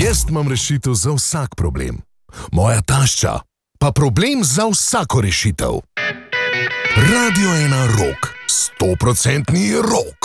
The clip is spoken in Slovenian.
Jaz imam rešitev za vsak problem. Moja tašča pa problem za vsako rešitev. Radio 1 Rock, 100% rock.